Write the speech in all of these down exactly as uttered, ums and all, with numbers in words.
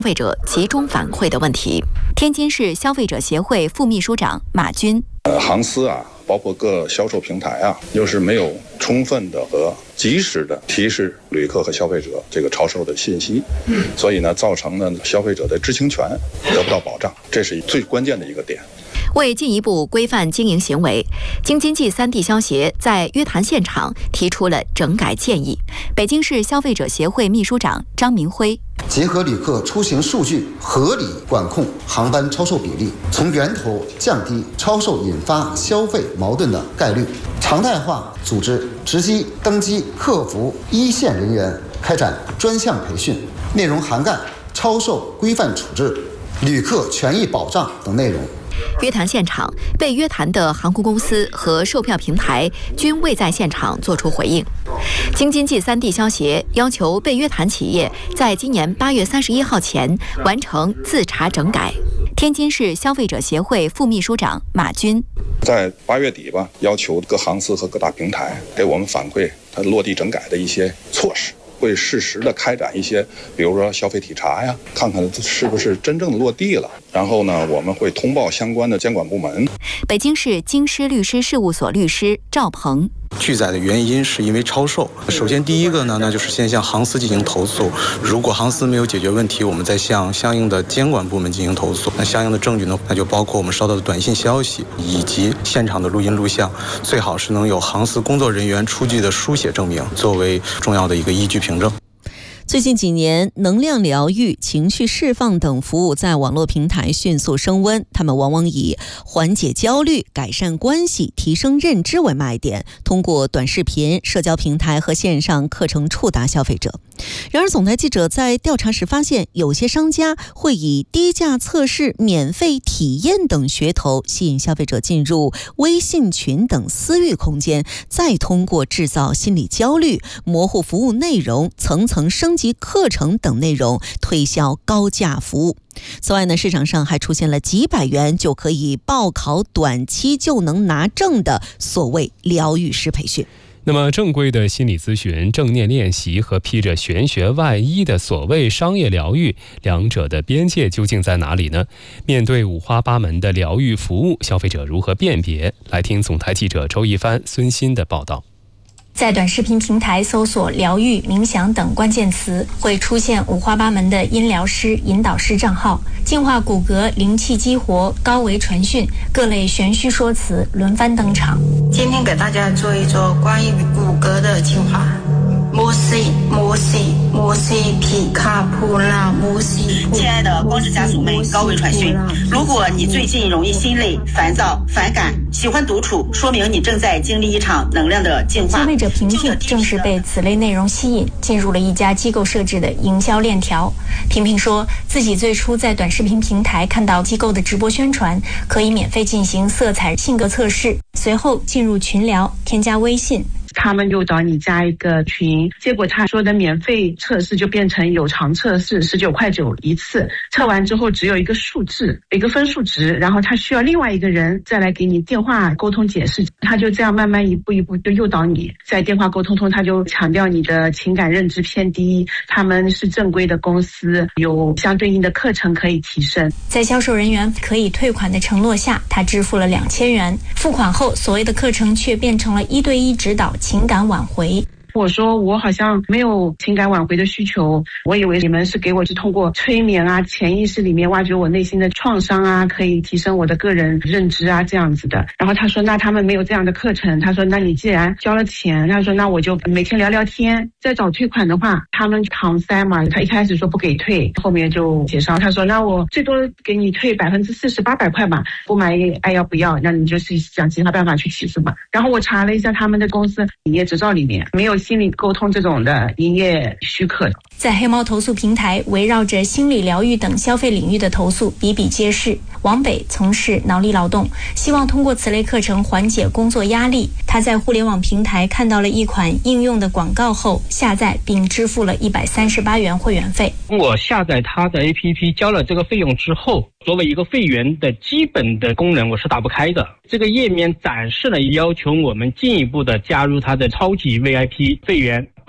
费者集中反馈的问题。天津市消费者协会副秘书长马军， 呃，航司啊，包括各销售平台啊，又是没有充分的和及时的提示旅客和消费者这个超售的信息，嗯，所以呢，造成呢消费者的知情权得不到保障，这是最关键的一个点。 为进一步规范经营行为，京津冀三地消协在约谈现场提出了整改建议。北京市消费者协会秘书长张明辉， 结合旅客出行数据，合理管控航班超售比例，从源头降低超售引发消费矛盾的概率，常态化组织值机、登机、客服一线人员开展专项培训，内容涵盖超售规范处置、旅客权益保障等内容。 约谈现场，被约谈的航空公司和售票平台均未在现场作出回应。京津冀三地消协要求被约谈企业在今年八月三十一号前完成自查整改。天津市消费者协会副秘书长马军， 在八月底吧，要求各航司和各大平台给我们反馈它落地整改的一些措施。会适时的开展一些，比如说消费体查呀，看看是不是真正的落地了。然后呢，我们会通报相关的监管部门。 北京市京师律师事务所律师赵鹏， 拒载的原因是因为超售。首先第一个呢，那就是先向航司进行投诉。如果航司没有解决问题，我们再向相应的监管部门进行投诉。那相应的证据呢，那就包括我们收到的短信消息以及现场的录音录像，最好是能有航司工作人员出具的书写证明作为重要的一个依据凭证。 最近几年，能量疗愈、情绪释放等服务在网络平台迅速升温，他们往往以缓解焦虑、改善关系、提升认知为卖点，通过短视频、社交平台和线上课程触达消费者。然而，总台记者在调查时发现，有些商家会以低价测试、免费体验等噱头吸引消费者进入微信群等私域空间，再通过制造心理焦虑、模糊服务内容、层层升级课程等内容推销高价服务。此外呢，市场上还出现了几百元就可以报考短期就能拿证的所谓疗愈师培训。 那么正规的心理咨询、正念练习和披着玄学外衣的所谓商业疗愈，两者的边界究竟在哪里呢？面对五花八门的疗愈服务，消费者如何辨别？来听总台记者周一帆、孙鑫的报道。 在短视频平台搜索疗愈、冥想等关键词，会出现五花八门的音疗师、引导师账号，净化骨骼、灵气激活、高维传讯，各类玄虚说辞轮番登场。 今天给大家做一做关于骨骼的净化。摩西摩西摩西皮卡普拉摩西。 亲爱的光之家族们，高维传讯，如果你最近容易心累、烦躁、反感，喜欢独处，说明你正在经历一场能量的净化。 消费者萍萍正是被此类内容吸引，进入了一家机构设置的营销链条。萍萍说，自己最初在短视频平台看到机构的直播宣传，可以免费进行色彩性格测试，随后进入群聊，添加微信。 他们就找你加一个群，结果他说的免费测试就变成有偿测试，十九块九一次，测完之后只有一个数字，一个分数值，然后他需要另外一个人再来给你电话沟通解释，他就这样慢慢一步一步就诱导你。在电话沟通中，他就强调你的情感认知偏低，他们是正规的公司，有相对应的课程可以提升。 在销售人员可以退款的承诺下，他支付了两千元，付款后所谓的课程却变成了一对一指导情感挽回。 我说我好像没有情感挽回的需求，我以为你们是给我是通过催眠啊，潜意识里面挖掘我内心的创伤啊，可以提升我的个人认知啊这样子的。然后他说那他们没有这样的课程，他说那你既然交了钱，他说那我就每天聊聊天，再找退款的话他们搪塞嘛，他一开始说不给退，后面就协商，他说那我最多给你退百分之四十八百块吧，不满意爱要不要，那你就是想其他办法去起诉吧。然后我查了一下他们的公司营业执照里面没有心理沟通这种的营业许可。 在黑猫投诉平台，围绕着心理疗愈等消费领域的投诉比比皆是。王北从事脑力劳动，希望通过此类课程缓解工作压力。他在互联网平台看到了一款应用的广告后，下载并支付了一百三十八元会员费。 我下载他的 A P P， 交了这个费用之后，作为一个会员的基本的功能我是打不开的。这个页面展示了要求我们进一步的加入他的超级 V I P 会员，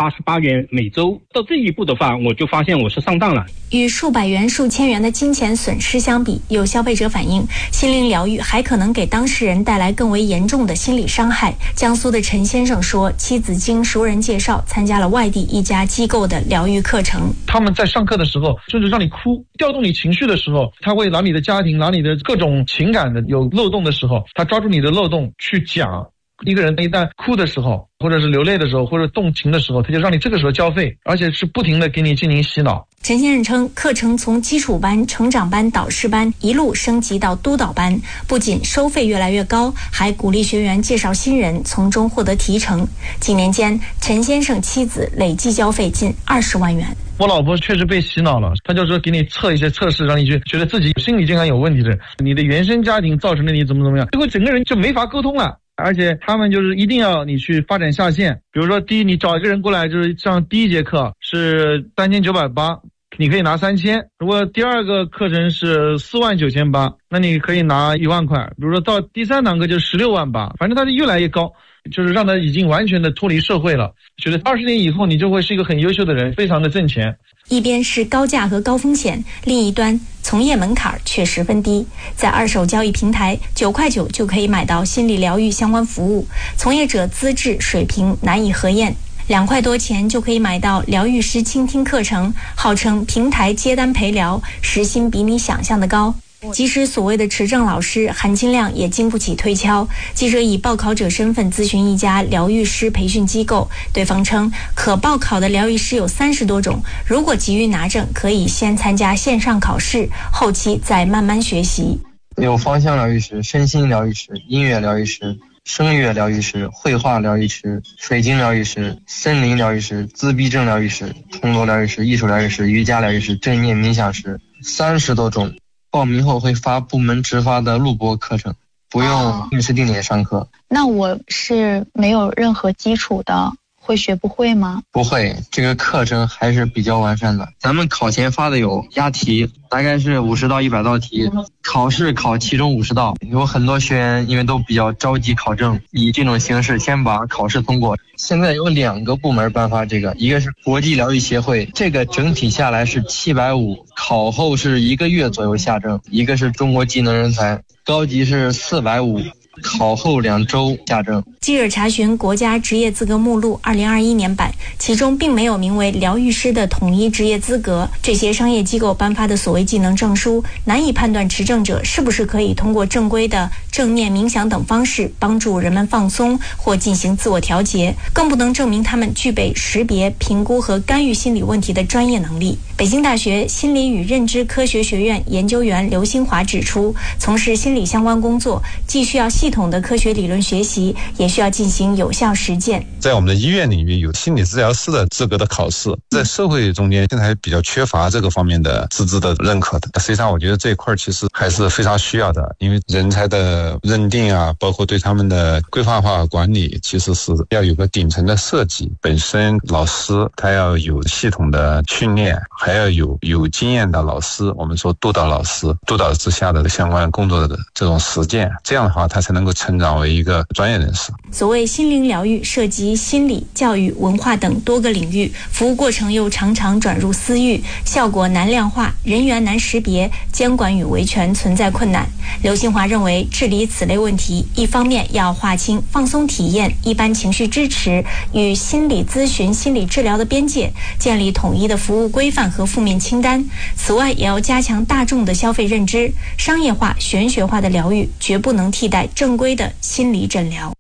八十八元每周。到这一步的话，我就发现我是上当了。 与数百元、数千元的金钱损失相比，有消费者反映，心灵疗愈还可能给当事人带来更为严重的心理伤害。江苏的陈先生说，妻子经熟人介绍参加了外地一家机构的疗愈课程。 他们在上课的时候，就是让你哭，调动你情绪的时候，他会拿你的家庭，拿你的各种情感的有漏洞的时候，他抓住你的漏洞去讲。一个人一旦哭的时候，或者是流泪的时候，或者动情的时候，他就让你这个时候交费，而且是不停的给你进行洗脑。 陈先生称，课程从基础班、成长班、导师班一路升级到督导班，不仅收费越来越高，还鼓励学员介绍新人，从中获得提成。几年间，陈先生妻子累计交费近二十万元。 我老婆确实被洗脑了，她就说给你测一些测试，让你去觉得自己心理健康有问题的，你的原生家庭造成的你怎么怎么样，最后整个人就没法沟通了。而且他们就是一定要你去发展下线，比如说第一，你找一个人过来就是上第一节课是三千九百八，你可以拿三千；如果第二个课程是四万九千八，那你可以拿一万块；比如说到第三堂课就十六万八，反正它是越来越高，就是让他已经完全的脱离社会了。觉得二十年以后你就会是一个很优秀的人，非常的挣钱。 一边是高价和高风险，另一端从业门槛却十分低。在二手交易平台，九块九就可以买到心理疗愈相关服务，从业者资质水平难以核验。两块多钱就可以买到疗愈师倾听课程，号称平台接单陪聊，时薪比你想象的高。即使所谓的持证老师，含金量也经不起推敲。记者以报考者身份咨询一家疗愈师培训机构，对方称可报考的疗愈师有三十多种，如果急于拿证，可以先参加线上考试，后期再慢慢学习。 有芳香疗愈师、身心疗愈师、音乐疗愈师、声乐疗愈师、绘画疗愈师、水晶疗愈师、森林疗愈师、自闭症疗愈师、铜锣疗愈师、艺术疗愈师、瑜伽疗愈师、正念冥想师，三十多种。报名后会发部门直发的录播课程，不用定时定点上课。 那我是没有任何基础的，会学不会吗？ 不会，这个课程还是比较完善的。咱们考前发的有押题，大概是五十到一百道题，考试考其中五十道。有很多学员因为都比较着急考证，以这种形式先把考试通过。现在有两个部门颁发这个，一个是国际疗愈协会，这个整体下来是七百五，考后是一个月左右下证；一个是中国技能人才，高级是四百五。考后两周下证。 记者查询国家职业资格目录二零二一年版，其中并没有名为疗愈师的统一职业资格。这些商业机构颁发的所谓技能证书，难以判断持证者是不是可以通过正规的正念冥想等方式帮助人们放松或进行自我调节，更不能证明他们具备识别、评估和干预心理问题的专业能力。北京大学心理与认知科学学院研究员刘新华指出，从事心理相关工作，既需要系统的科学理论学习，也需要进行有效实践。 在我们的医院领域有心理治疗师的资格的考试，在社会中间现在还比较缺乏这个方面的资质的认可的。实际上我觉得这一块其实还是非常需要的，因为人才的认定啊，包括对他们的规范化管理，其实是要有个顶层的设计。本身老师他要有系统的训练，还要有有经验的老师，我们说督导老师，督导之下的相关工作的这种实践，这样的话他才能够成长为一个专业人士。 所谓心灵疗愈涉及心理、教育、文化等多个领域，服务过程又常常转入私域，效果难量化，人员难识别，监管与维权存在困难。刘新华认为，治理此类问题，一方面要划清放松体验、一般情绪支持与心理咨询、心理治疗的边界，建立统一的服务规范和负面清单。此外，也要加强大众的消费认知，商业化、玄学化的疗愈绝不能替代正规的心理诊疗。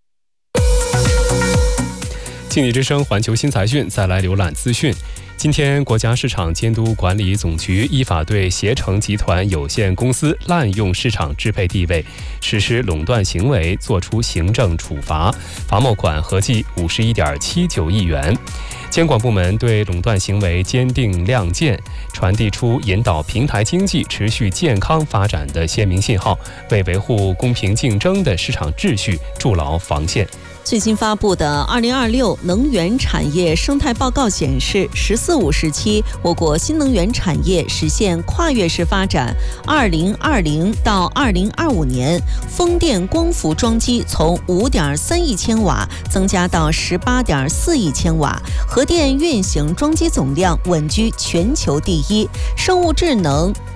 经济之声环球新财讯，再来浏览资讯。今天，国家市场监督管理总局依法对携程集团有限公司滥用市场支配地位、实施垄断行为作出行政处罚，罚没款合计五十一点七九亿元。监管部门对垄断行为坚定亮剑，传递出引导平台经济持续健康发展的鲜明信号，为维护公平竞争的市场秩序筑牢防线。 最新发布的《二零二六能源产业生态报告》显示，“十四五”时期，我国新能源产业实现跨越式发展。二零二零到二零二五年，风电光伏装机从五点三亿千瓦增加到十八点四亿千瓦，核电运行装机总量稳居全球第一，生物智能、